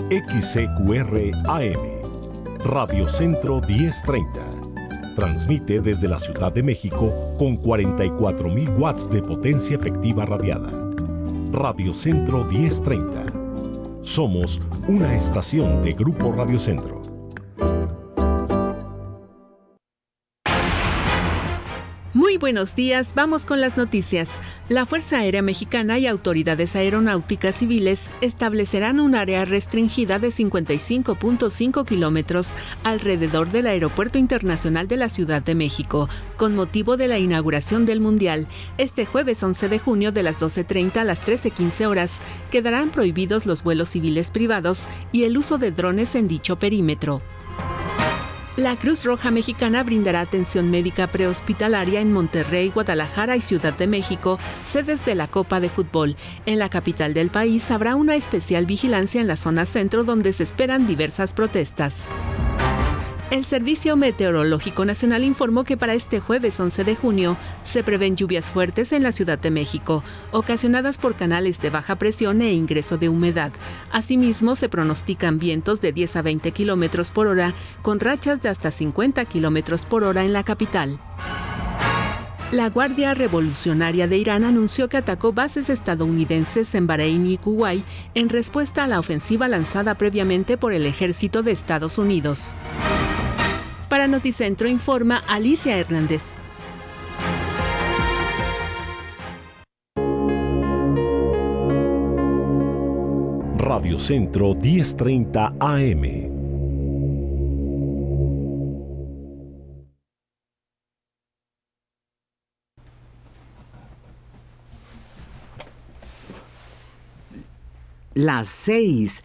XCQR AM, Radio Centro 1030. Transmite desde la Ciudad de México con 44,000 watts de potencia efectiva radiada. Radio Centro 1030. Somos una estación de Grupo Radio Centro. Muy buenos días, vamos con las noticias. La Fuerza Aérea Mexicana y autoridades aeronáuticas civiles establecerán un área restringida de 55.5 kilómetros alrededor del Aeropuerto Internacional de la Ciudad de México, con motivo de la inauguración del Mundial. Este jueves 11 de junio de las 12:30 a las 13:15 horas quedarán prohibidos los vuelos civiles privados y el uso de drones en dicho perímetro. La Cruz Roja Mexicana brindará atención médica prehospitalaria en Monterrey, Guadalajara y Ciudad de México, sedes de la Copa de Fútbol. En la capital del país habrá una especial vigilancia en la zona centro donde se esperan diversas protestas. El Servicio Meteorológico Nacional informó que para este jueves 11 de junio se prevén lluvias fuertes en la Ciudad de México, ocasionadas por canales de baja presión e ingreso de humedad. Asimismo, se pronostican vientos de 10 a 20 kilómetros por hora, con rachas de hasta 50 kilómetros por hora en la capital. La Guardia Revolucionaria de Irán anunció que atacó bases estadounidenses en Bahrein y Kuwait en respuesta a la ofensiva lanzada previamente por el ejército de Estados Unidos. Para Noticentro informa Alicia Hernández. Radio Centro 1030 AM. Las seis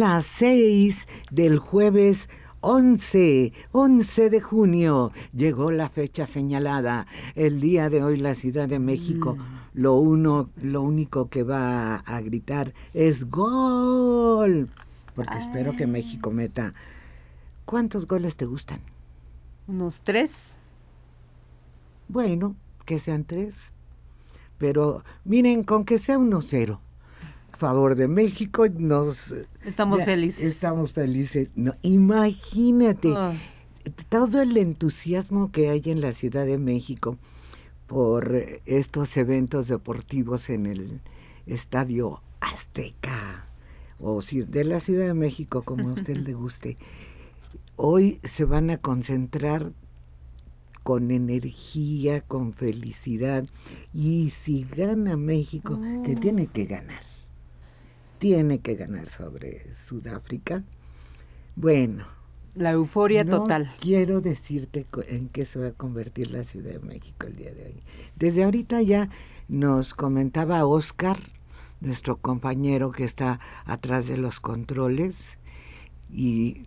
del jueves 11 de junio, llegó la fecha señalada. El día de hoy la Ciudad de México, lo único que va a gritar es ¡gol! Porque espero que México meta. ¿Cuántos goles te gustan? Unos 3. Bueno, que sean 3. Pero miren, con que sea 1-0. Favor de México, estamos felices. Estamos felices. No, imagínate todo el entusiasmo que hay en la Ciudad de México por estos eventos deportivos en el Estadio Azteca, o de la Ciudad de México, como a usted le guste. Hoy se van a concentrar con energía, con felicidad, y si gana México, que tiene que ganar sobre Sudáfrica. Bueno, la euforia total. Quiero decirte en qué se va a convertir la Ciudad de México el día de hoy. Desde ahorita ya nos comentaba Oscar, nuestro compañero que está atrás de los controles, y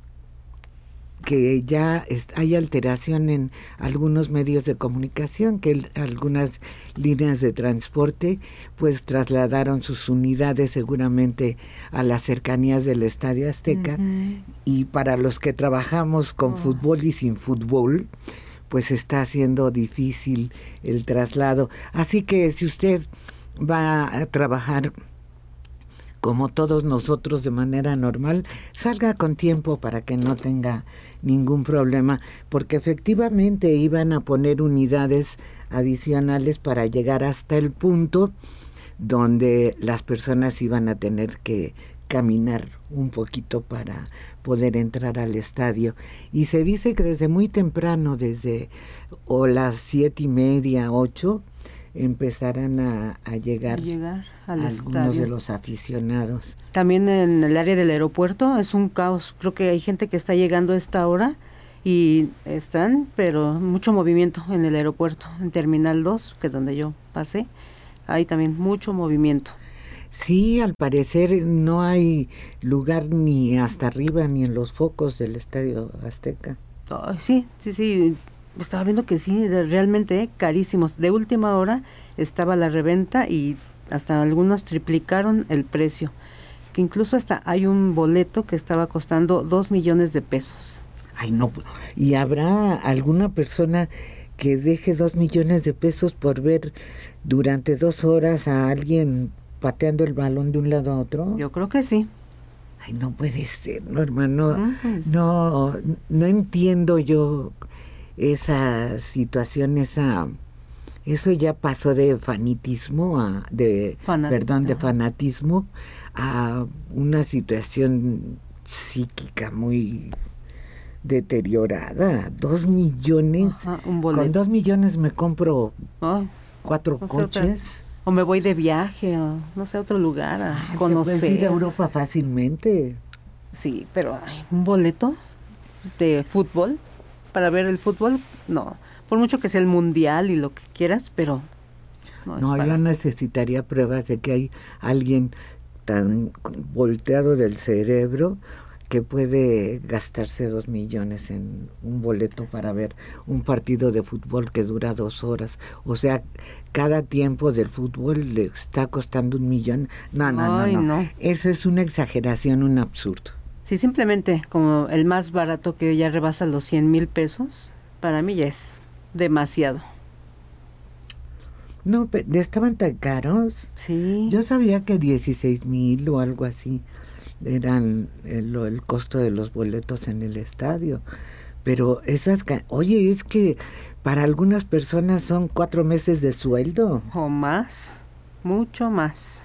que ya hay alteración en algunos medios de comunicación, que algunas líneas de transporte pues trasladaron sus unidades seguramente a las cercanías del Estadio Azteca, y para los que trabajamos con fútbol y sin fútbol, pues está siendo difícil el traslado. Así que si usted va a trabajar como todos nosotros de manera normal, salga con tiempo para que no tenga ningún problema, porque efectivamente iban a poner unidades adicionales para llegar hasta el punto donde las personas iban a tener que caminar un poquito para poder entrar al estadio. Y se dice que desde muy temprano, desde las 7:30, 8, empezarán a llegar al algunos estadio de los aficionados. También en el área del aeropuerto es un caos. Creo que hay gente que está llegando a esta hora y pero mucho movimiento en el aeropuerto, en Terminal 2, que es donde yo pasé, hay también mucho movimiento. Sí, al parecer no hay lugar ni hasta arriba ni en los focos del Estadio Azteca. Sí, estaba viendo que sí, realmente carísimos. De última hora estaba la reventa y hasta algunos triplicaron el precio, que incluso hasta hay un boleto que estaba costando 2 millones de pesos. Ay, no, ¿y habrá alguna persona que deje 2 millones de pesos por ver durante 2 horas a alguien pateando el balón de un lado a otro? Yo creo que sí. Ay, no puede ser, no, hermano, no entiendo yo esa situación, eso ya pasó de fanatismo de fanatismo a una situación psíquica muy deteriorada. 2 millones. Un boleto. Con 2 millones me compro 4 coches. O me voy de viaje, o no sé, a otro lugar a conocer. Puedes ir a Europa fácilmente. Sí, pero un boleto de fútbol, para ver el fútbol, no. Por mucho que sea el mundial y lo que quieras, pero no, yo necesitaría pruebas de que hay alguien tan volteado del cerebro que puede gastarse 2 millones en un boleto para ver un partido de fútbol que dura 2 horas. O sea, cada tiempo del fútbol le está costando 1 millón. No. Eso es una exageración, un absurdo. Sí, simplemente como el más barato que ya rebasa los 100,000 pesos, para mí ya es demasiado. No, pero estaban tan caros. Sí. Yo sabía que 16,000 o algo así eran el costo de los boletos en el estadio. Pero oye, es que para algunas personas son 4 meses de sueldo. O más, mucho más.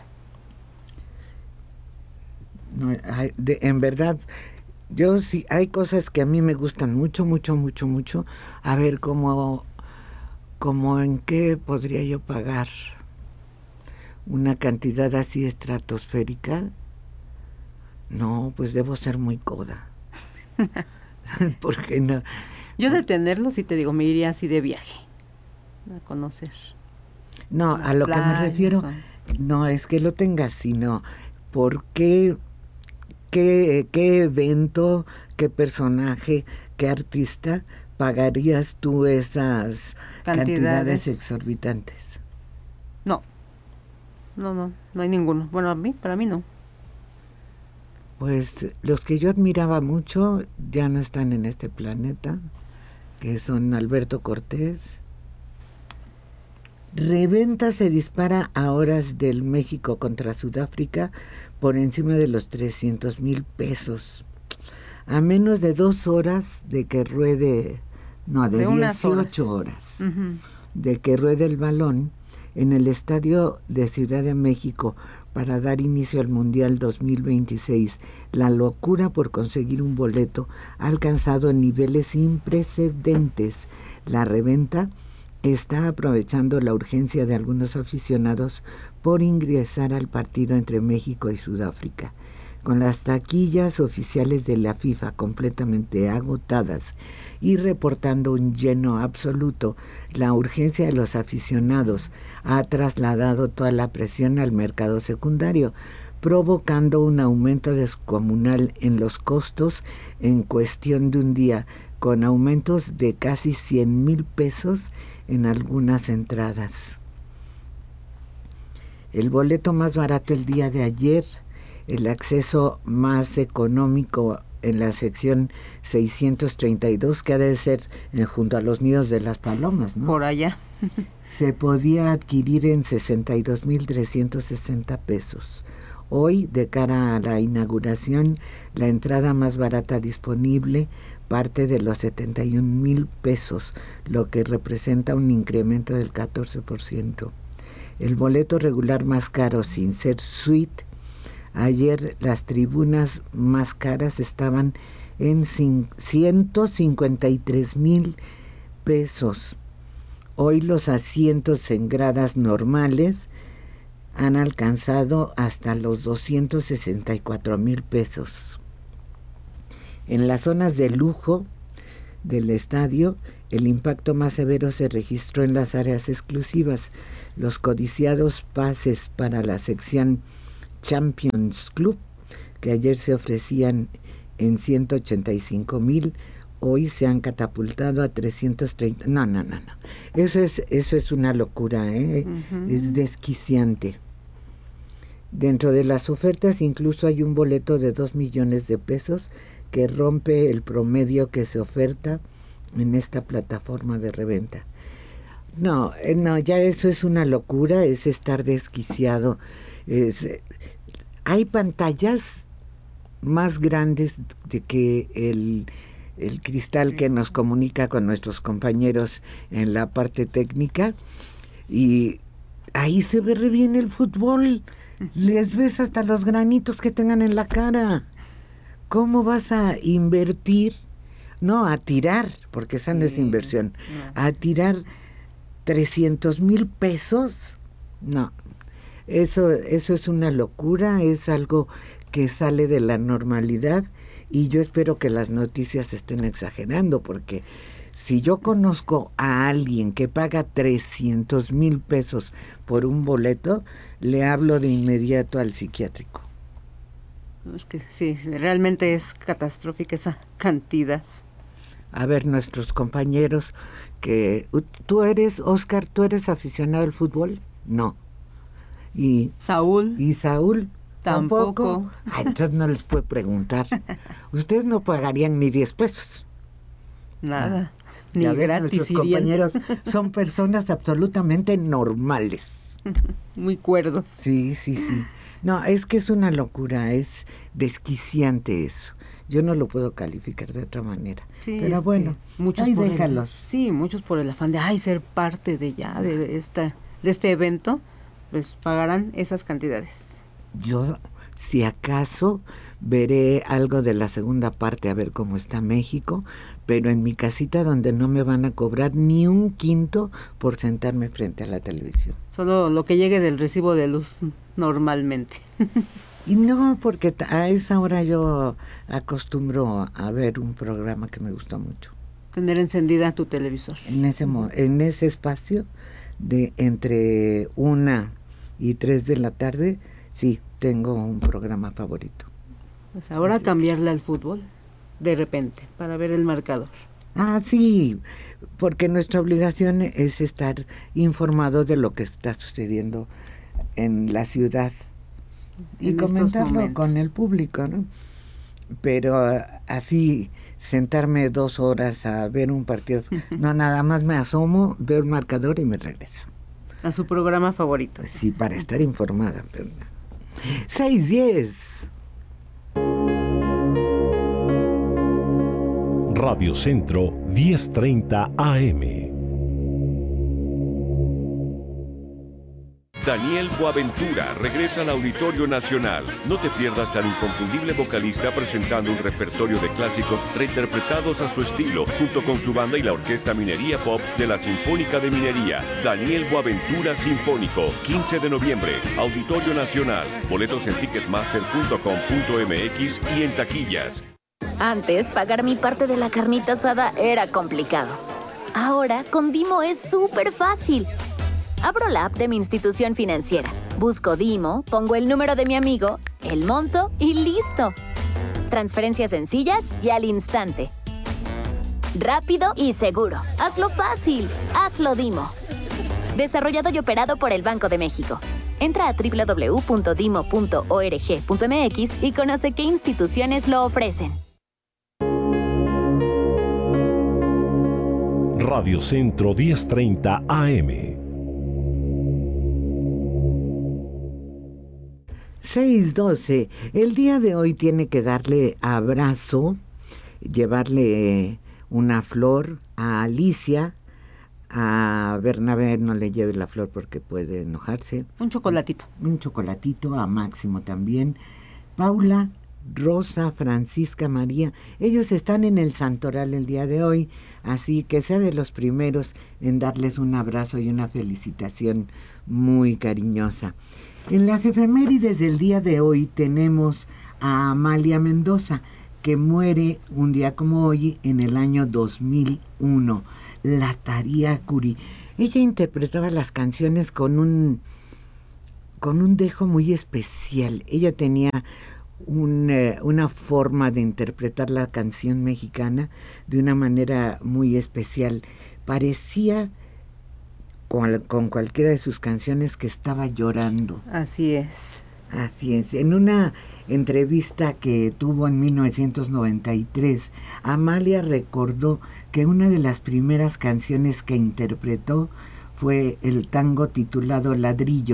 No, en verdad, yo sí, hay cosas que a mí me gustan mucho. A ver, como en qué podría yo pagar una cantidad así estratosférica. No, pues debo ser muy coda. ¿Por qué no? Yo de tenerlo, sí te digo, me iría así de viaje a conocer. No, a lo que me refiero, no es que lo tengas, sino ¿por qué evento, qué personaje, qué artista pagarías tú esas cantidades exorbitantes? No hay ninguno. Bueno, para mí no. Pues los que yo admiraba mucho ya no están en este planeta, que son Alberto Cortés. Reventa se dispara a horas del México contra Sudáfrica por encima de los 300,000 pesos. A menos de 2 horas de que ruede, de 18 horas, de que ruede el balón en el Estadio de Ciudad de México para dar inicio al Mundial 2026. La locura por conseguir un boleto ha alcanzado niveles sin precedentes. La reventa está aprovechando la urgencia de algunos aficionados por ingresar al partido entre México y Sudáfrica. Con las taquillas oficiales de la FIFA completamente agotadas y reportando un lleno absoluto, la urgencia de los aficionados ha trasladado toda la presión al mercado secundario, provocando un aumento descomunal en los costos en cuestión de un día, con aumentos de casi 100,000 pesos en algunas entradas. El boleto más barato el día de ayer, el acceso más económico en la sección 632, que ha de ser junto a los nidos de las palomas, ¿no? Por allá. Se podía adquirir en 62,360 pesos. Hoy, de cara a la inauguración, la entrada más barata disponible parte de los 71,000 pesos, lo que representa un incremento del 14%. El boleto regular más caro, sin ser suite, ayer las tribunas más caras estaban en 153,000 pesos. Hoy los asientos en gradas normales han alcanzado hasta los 264,000 pesos. En las zonas de lujo del estadio, el impacto más severo se registró en las áreas exclusivas. Los codiciados pases para la sección Champions Club, que ayer se ofrecían en 185,000, hoy se han catapultado a 330. No. Eso es una locura, Es desquiciante. Dentro de las ofertas incluso hay un boleto de 2 millones de pesos que rompe el promedio que se oferta en esta plataforma de reventa. No, ya eso es una locura, es estar desquiciado. Hay pantallas más grandes de que el cristal que nos comunica con nuestros compañeros en la parte técnica, y ahí se ve re bien el fútbol. Les ves hasta los granitos que tengan en la cara. ¿Cómo vas a invertir? No, a tirar, porque esa no es inversión. A tirar 300,000 pesos. No, eso es una locura, es algo que sale de la normalidad, y yo espero que las noticias estén exagerando, porque si yo conozco a alguien que paga 300,000 pesos por un boleto, le hablo de inmediato al psiquiátrico. Es que sí, realmente es catastrófica esa cantidad. A ver, nuestros compañeros, que tú eres, Oscar, ¿tú eres aficionado al fútbol? No. ¿Y Saúl? Tampoco. Entonces no les puedo preguntar. Ustedes no pagarían ni 10 pesos. Nada, ni ves, gratis. Nuestros compañeros son personas absolutamente normales. Muy cuerdos. Sí. No, es que es una locura, es desquiciante eso. Yo no lo puedo calificar de otra manera. Sí, pero bueno, muchos déjalos. Muchos por el afán de ser parte de este evento, pues pagarán esas cantidades. Yo, si acaso, veré algo de la segunda parte, a ver cómo está México, pero en mi casita, donde no me van a cobrar ni un quinto por sentarme frente a la televisión. Solo lo que llegue del recibo de luz normalmente. Y no, porque a esa hora yo acostumbro a ver un programa que me gusta mucho. Tener encendida tu televisor. En ese espacio de entre 1 y 3 de la tarde, sí, tengo un programa favorito. Pues ahora cambiarle al fútbol, de repente, para ver el marcador. Sí, porque nuestra obligación es estar informados de lo que está sucediendo en la ciudad y comentarlo con el público, ¿no? Pero así sentarme 2 horas a ver un partido, no, nada más me asomo, veo el marcador y me regreso. A su programa favorito. Sí, para estar informada. 6:10. Radio Centro 10:30 AM. Daniel Boaventura regresa al Auditorio Nacional. No te pierdas al inconfundible vocalista presentando un repertorio de clásicos reinterpretados a su estilo, junto con su banda y la Orquesta Minería Pops de la Sinfónica de Minería. Daniel Boaventura Sinfónico, 15 de noviembre, Auditorio Nacional. Boletos en ticketmaster.com.mx y en taquillas. Antes, pagar mi parte de la carnita asada era complicado. Ahora, con Dimo es súper fácil. Abro la app de mi institución financiera, busco Dimo, pongo el número de mi amigo, el monto y listo. Transferencias sencillas y al instante. Rápido y seguro. Hazlo fácil. Hazlo Dimo. Desarrollado y operado por el Banco de México. Entra a www.dimo.org.mx y conoce qué instituciones lo ofrecen. Radio Centro 10:30 AM. 6:12. El día de hoy tiene que darle abrazo, llevarle una flor a Alicia. A Bernabé no le lleve la flor porque puede enojarse. Un chocolatito. Un chocolatito, a Máximo también. Paula, Rosa, Francisca, María, ellos están en el santoral el día de hoy, así que sea de los primeros en darles un abrazo y una felicitación muy cariñosa. En las efemérides del día de hoy tenemos a Amalia Mendoza, que muere un día como hoy en el año 2001. La Taría Curi. Ella interpretaba las canciones con un dejo muy especial. Ella tenía una forma de interpretar la canción mexicana de una manera muy especial. Parecía con cualquiera de sus canciones que estaba llorando. Así es. Así es. En una entrevista que tuvo en 1993, Amalia recordó que una de las primeras canciones que interpretó fue el tango titulado Ladrillo.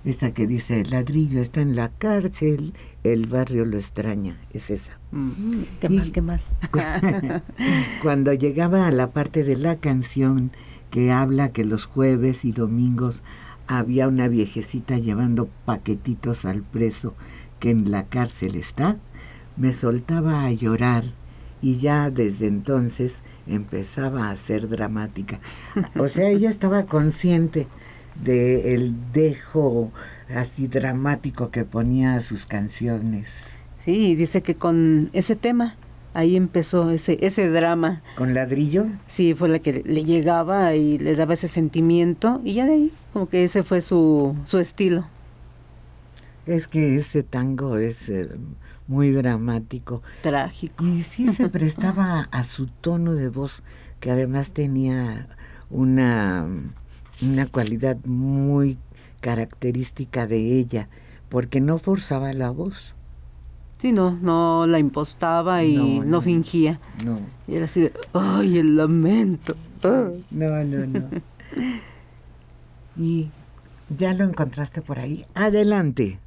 Esa que dice, el ladrillo está en la cárcel, el barrio lo extraña, es esa. ¿Qué más? Cuando llegaba a la parte de la canción que habla que los jueves y domingos había una viejecita llevando paquetitos al preso que en la cárcel está, me soltaba a llorar y ya desde entonces empezaba a ser dramática. O sea, ella estaba consciente del dejo así dramático que ponía a sus canciones. Sí, dice que con ese tema, ahí empezó ese drama. ¿Con ladrillo? Sí, fue la que le llegaba y le daba ese sentimiento, y ya de ahí, como que ese fue su estilo. Es que ese tango es muy dramático. Trágico. Y sí se prestaba a su tono de voz, que además tenía una cualidad muy característica de ella, porque no forzaba la voz. Sí, no la impostaba y no fingía. No. Y era así de, ¡ay, el lamento! No. ¿Y ya lo encontraste por ahí? Adelante.